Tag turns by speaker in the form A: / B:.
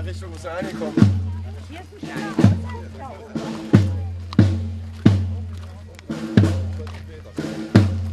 A: Richtung muss er reinkommen.
B: Hier ist ein Stein.